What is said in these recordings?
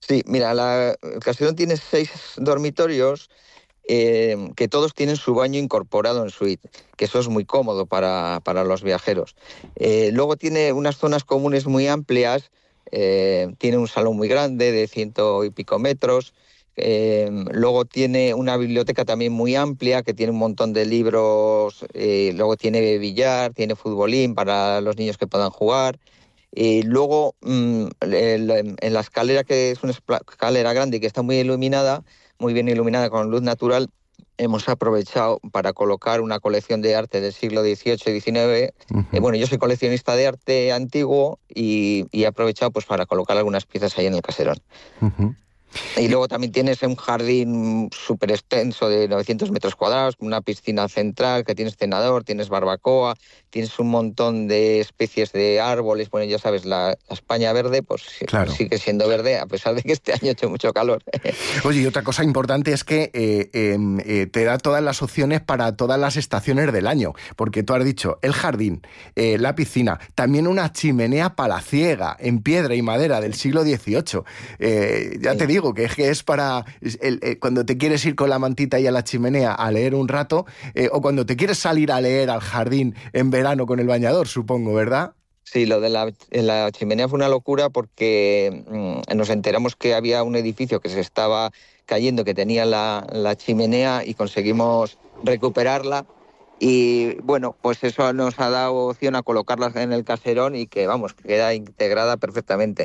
Sí, mira, el Caserón tiene 6 dormitorios que todos tienen su baño incorporado en suite, que eso es muy cómodo para los viajeros. Luego tiene unas zonas comunes muy amplias, tiene un salón muy grande de 100 y pico metros, luego tiene una biblioteca también muy amplia que tiene un montón de libros, luego tiene billar, tiene futbolín para los niños que puedan jugar. Y luego, en la escalera, que es una escalera grande y que está muy bien iluminada con luz natural, hemos aprovechado para colocar una colección de arte del siglo XVIII y XIX. Ujú, Bueno, yo soy coleccionista de arte antiguo y he aprovechado pues para colocar algunas piezas ahí en el caserón. ujú. Y Y- luego también tienes un jardín súper extenso de 900 metros cuadrados, con una piscina central, que tienes cenador, tienes barbacoa, tienes un montón de especies de árboles. Bueno, ya sabes, la España verde pues claro. sigue siendo verde, a pesar de que este año ha hecho mucho calor. Oye, y otra cosa importante es que te da todas las opciones para todas las estaciones del año, porque tú has dicho el jardín, la piscina, también una chimenea palaciega en piedra y madera del siglo XVIII. Ya te Sí. digo que es para cuando te quieres ir con la mantita y a la chimenea a leer un rato, o cuando te quieres salir a leer al jardín en verano con el bañador, supongo, ¿verdad? Sí, lo de la chimenea fue una locura porque nos enteramos que había un edificio que se estaba cayendo, que tenía la chimenea, y conseguimos recuperarla. Y bueno, pues eso nos ha dado opción a colocarla en el caserón y que, vamos, que queda integrada perfectamente.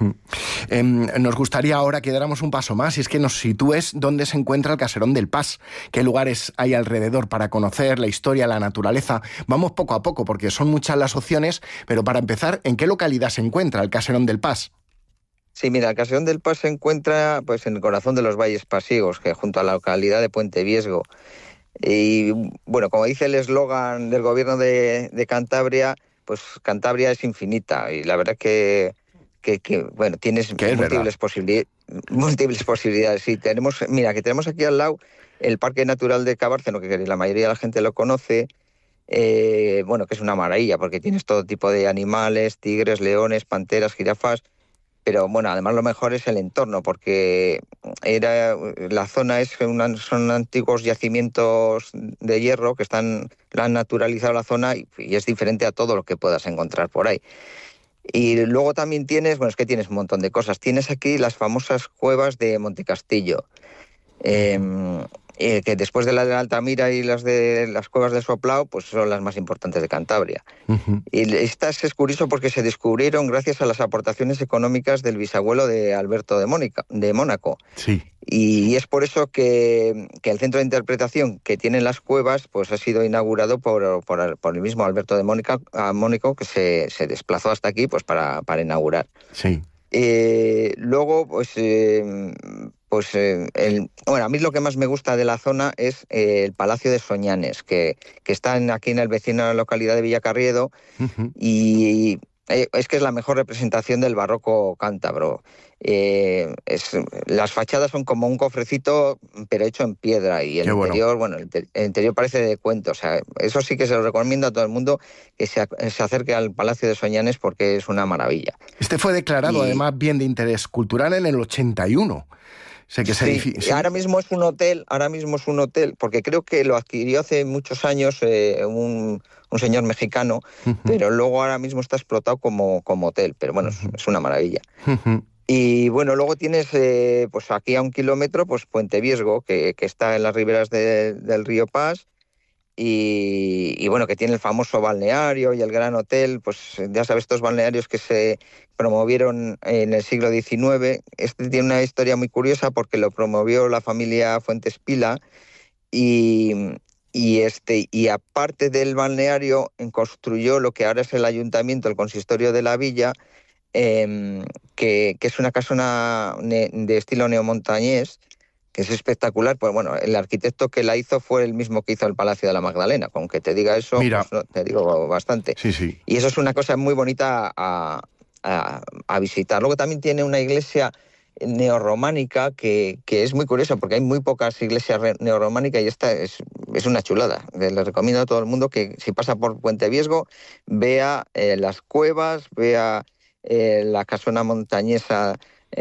Nos gustaría ahora que diéramos un paso más y es que nos sitúes dónde se encuentra el Caserón del Pas, qué lugares hay alrededor para conocer la historia, la naturaleza. Vamos poco a poco porque son muchas las opciones, pero para empezar, ¿en qué localidad se encuentra el Caserón del Pas? Sí, mira, el Caserón del Pas se encuentra pues en el corazón de los Valles Pasiegos, que junto a la localidad de Puente Viesgo. Y bueno, como dice el eslogan del gobierno de Cantabria, pues Cantabria es infinita, y la verdad bueno, tienes Que es verdad. múltiples posibilidades. Sí, mira, que tenemos aquí al lado el Parque Natural de Cabárceno, que la mayoría de la gente lo conoce. Bueno, que es una maravilla porque tienes todo tipo de animales: tigres, leones, panteras, jirafas. Pero bueno, además lo mejor es el entorno, porque la zona son antiguos yacimientos de hierro que la han naturalizado la zona, y es diferente a todo lo que puedas encontrar por ahí. Y luego también bueno, es que tienes un montón de cosas. Tienes aquí las famosas cuevas de Montecastillo, Ujú, que después de la de Altamira y las de las cuevas de Soplao, pues son las más importantes de Cantabria. ujú. Y estas es curioso porque se descubrieron gracias a las aportaciones económicas del bisabuelo de Alberto de Mónaco. Sí. Y es por eso que el centro de interpretación que tienen las cuevas pues ha sido inaugurado por el mismo Alberto de Mónaco, que se desplazó hasta aquí pues para inaugurar. Sí. Luego, bueno, a mí lo que más me gusta de la zona es el Palacio de Soñanes, que está aquí en el vecino localidad de Villacarriedo, Ujú. y es que es la mejor representación del barroco cántabro. Las fachadas son como un cofrecito, pero hecho en piedra, y el Qué bueno. interior, bueno, el interior parece de cuento. O sea, eso sí que se lo recomiendo a todo el mundo, que se acerque al Palacio de Soñanes, porque es una maravilla. Este fue declarado Y además bien de interés cultural en el 81. Sé que ese sí, edificio... ahora Sí. mismo es un hotel, porque creo que lo adquirió hace muchos años un señor mexicano, Ujú, pero luego ahora mismo está explotado como hotel. Pero bueno, ujú, es una maravilla. ujú. Y bueno, luego tienes pues aquí a 1 kilómetro, pues Puente Viesgo, que está en las riberas del río Pas, y bueno, que tiene el famoso balneario y el Gran Hotel. Pues ya sabes, estos balnearios que se promovieron en el siglo XIX. Este tiene una historia muy curiosa porque lo promovió la familia Fuentes Pila, y, y aparte del balneario, construyó lo que ahora es el ayuntamiento, el consistorio de la villa, que es una casona de estilo neomontañés, que es espectacular. Pues bueno, el arquitecto que la hizo fue el mismo que hizo el Palacio de la Magdalena. Con que te diga eso, Mira, pues no, te digo bastante. sí, sí. Y eso es una cosa muy bonita a visitar. Luego también tiene una iglesia neorrománica que es muy curiosa, porque hay muy pocas iglesias neorrománicas, y esta es una chulada. Les recomiendo a todo el mundo que, si pasa por Puente vea las cuevas, vea la casona montañesa